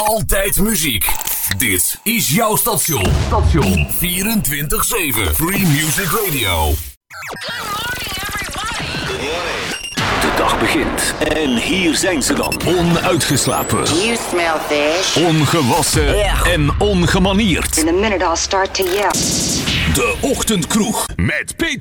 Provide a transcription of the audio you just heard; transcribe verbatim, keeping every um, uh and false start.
Altijd muziek. Dit is jouw station. Station vierentwintig zeven. Free Music Radio. De dag begint. En hier zijn ze dan. Onuitgeslapen. You smell fish. Ongewassen. Yeah. En ongemanierd. In a minute I'll start to yell. De Ochtendkroeg met Peter